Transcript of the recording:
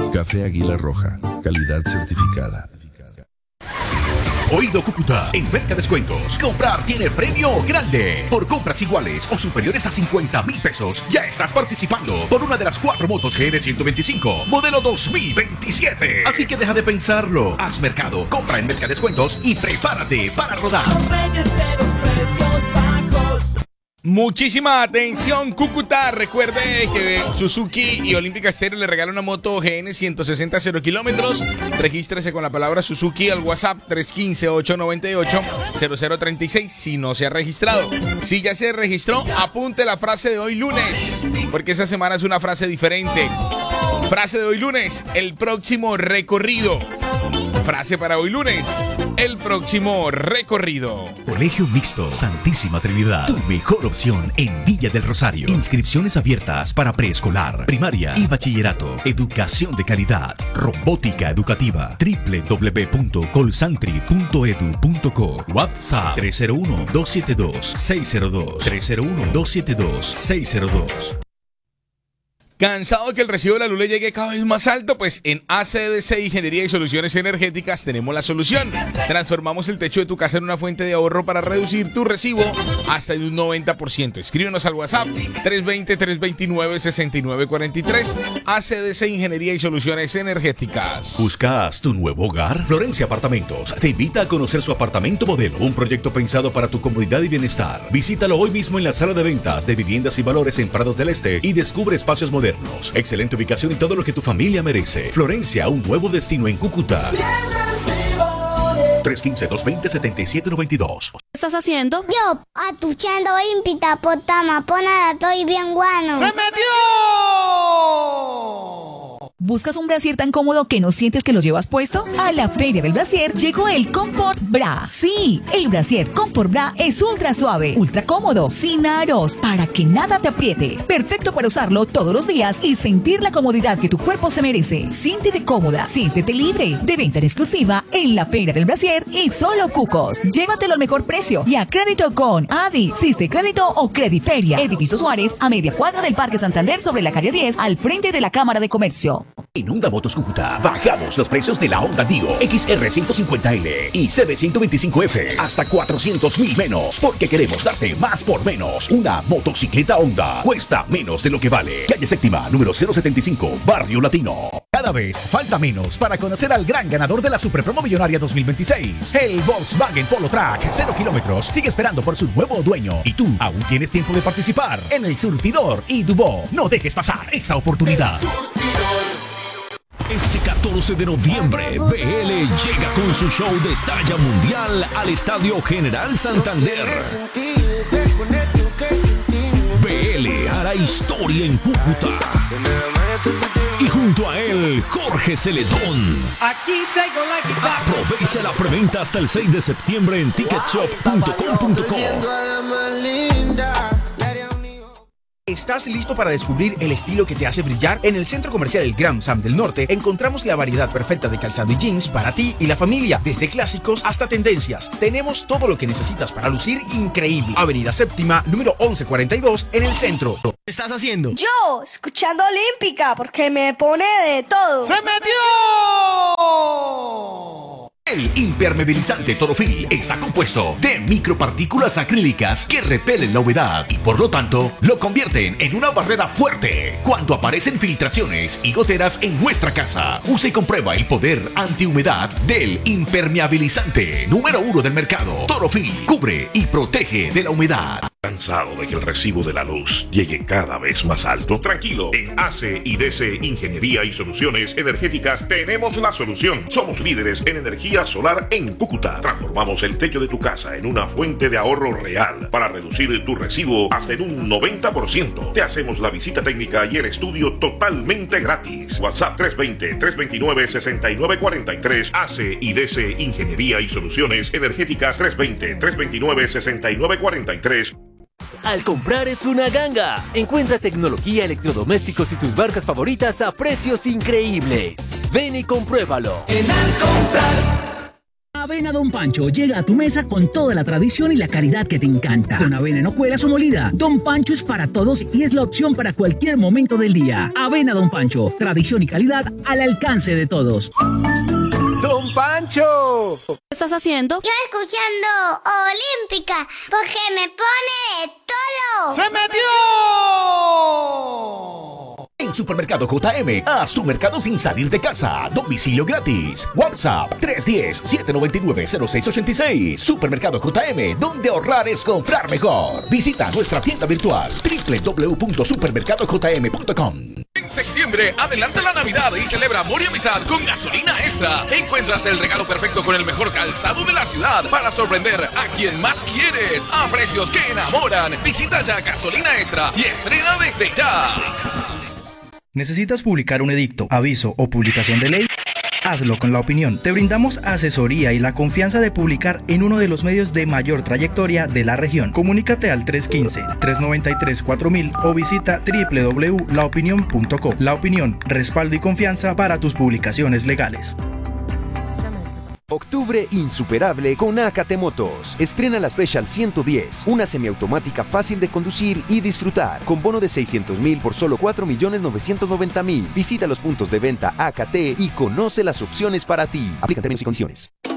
Café Águila Roja, calidad certificada. Oído Cúcuta, en Mercadescuentos, comprar tiene premio grande. Por compras iguales o superiores a 50,000 pesos, ya estás participando por una de las 4 motos GR125, modelo 2027. Así que deja de pensarlo, haz mercado, compra en Mercadescuentos y prepárate para rodar. Muchísima atención, Cúcuta. Recuerde que Suzuki y Olímpica Stereo le regala una moto GN 160 0 kilómetros. Regístrese con la palabra Suzuki al WhatsApp 315-898-0036 si no se ha registrado. Si ya se registró, apunte la frase de hoy lunes, porque esa semana es una frase diferente. Frase de hoy lunes, el próximo recorrido. Frase para hoy lunes, el próximo recorrido. Colegio Mixto Santísima Trinidad, tu mejor opción en Villa del Rosario. Inscripciones abiertas para preescolar, primaria y bachillerato. Educación de calidad, robótica educativa. www.colsantri.edu.co. WhatsApp 301-272-602. 301-272-602. ¿Cansado de que el recibo de la luz le llegue cada vez más alto? Pues en ACDC Ingeniería y Soluciones Energéticas tenemos la solución. Transformamos el techo de tu casa en una fuente de ahorro para reducir tu recibo hasta de un 90%. Escríbenos al WhatsApp 320-329-6943. ACDC Ingeniería y Soluciones Energéticas. ¿Buscas tu nuevo hogar? Florencia Apartamentos te invita a conocer su apartamento modelo, un proyecto pensado para tu comodidad y bienestar. Visítalo hoy mismo en la sala de ventas de Viviendas y Valores en Prados del Este y descubre espacios modernos. Excelente ubicación y todo lo que tu familia merece. Florencia, un nuevo destino en Cúcuta. 315-220-7792. ¿Qué estás haciendo? Yo, atuchando ímpita potama, ponada, estoy bien guano. ¡Se metió! ¿Buscas un brasier tan cómodo que no sientes que lo llevas puesto? A la Feria del Brasier llegó el Comfort Bra. Sí, el brasier Comfort Bra es ultra suave, ultra cómodo, sin aros, para que nada te apriete. Perfecto para usarlo todos los días y sentir la comodidad que tu cuerpo se merece. Siéntete cómoda, siéntete libre. De venta en exclusiva en la Feria del Brasier y solo Cucos. Llévatelo al mejor precio y a crédito con Adi, Siste Crédito o Crediferia. Edificio Suárez, a media cuadra del Parque Santander sobre la calle 10, al frente de la Cámara de Comercio. En Honda Motos Cúcuta bajamos los precios de la Honda Dio XR150L y CB125F hasta 400,000 menos, porque queremos darte más por menos. Una motocicleta Honda cuesta menos de lo que vale. Calle Séptima, número 075, Barrio Latino. Cada vez falta menos para conocer al gran ganador de la Superpromo Millonaria 2026. El Volkswagen Polo Track 0 kilómetros sigue esperando por su nuevo dueño y tú aún tienes tiempo de participar en el Surtidor y Dubó. No dejes pasar esa oportunidad. Este 14 de noviembre, BL llega con su show de talla mundial al Estadio General Santander. BL hará historia en Cúcuta. Y junto a él, Jorge Celedón. Aquí tengo la guitarra. Aprovecha la preventa hasta el 6 de septiembre en ticketshop.com.co. ¿Estás listo para descubrir el estilo que te hace brillar? En el Centro Comercial El Gran Sam del Norte encontramos la variedad perfecta de calzado y jeans para ti y la familia, desde clásicos hasta tendencias. Tenemos todo lo que necesitas para lucir increíble. Avenida Séptima, número 1142, en el centro. ¿Qué estás haciendo? Yo, escuchando Olímpica, porque me pone de todo. ¡Se metió! El impermeabilizante Torofil está compuesto de micropartículas acrílicas que repelen la humedad y por lo tanto lo convierten en una barrera fuerte. Cuando aparecen filtraciones y goteras en nuestra casa, usa y comprueba el poder antihumedad del impermeabilizante número 1 del mercado. Torofil cubre y protege de la humedad. ¿Cansado de que el recibo de la luz llegue cada vez más alto? Tranquilo, en ACDC Ingeniería y Soluciones Energéticas tenemos la solución. Somos líderes en energía solar en Cúcuta. Transformamos el techo de tu casa en una fuente de ahorro real para reducir tu recibo hasta en un 90%. Te hacemos la visita técnica y el estudio totalmente gratis. WhatsApp 320-329-6943. ACDC Ingeniería y Soluciones Energéticas 320-329-6943. Al comprar es una ganga. Encuentra tecnología, electrodomésticos y tus marcas favoritas a precios increíbles. Ven y compruébalo. En Al Comprar. Avena Don Pancho llega a tu mesa con toda la tradición y la calidad que te encanta. Con avena en hojuelas o molida, Don Pancho es para todos y es la opción para cualquier momento del día. Avena Don Pancho, tradición y calidad al alcance de todos. ¡Don Pancho! ¿Qué estás haciendo? Yo escuchando Olímpica, porque me pone de todo. ¡Se metió! En Supermercado JM, haz tu mercado sin salir de casa. Domicilio gratis. WhatsApp 310-799-0686. Supermercado JM, donde ahorrar es comprar mejor. Visita nuestra tienda virtual www.supermercadojm.com. En septiembre, adelanta la Navidad y celebra amor y amistad con Gasolina Extra. Encuentras el regalo perfecto con el mejor calzado de la ciudad para sorprender a quien más quieres a precios que enamoran. Visita ya Gasolina Extra y estrena desde ya. ¿Necesitas publicar un edicto, aviso o publicación de ley? Hazlo con La Opinión. Te brindamos asesoría y la confianza de publicar en uno de los medios de mayor trayectoria de la región. Comunícate al 315-393-4000 o visita www.laopinion.co. La Opinión, respaldo y confianza para tus publicaciones legales. Octubre insuperable con AKT Motos. Estrena la Special 110, una semiautomática fácil de conducir y disfrutar, con bono de 600.000 por solo 4.990.000. Visita los puntos de venta AKT y conoce las opciones para ti. Aplican términos y condiciones.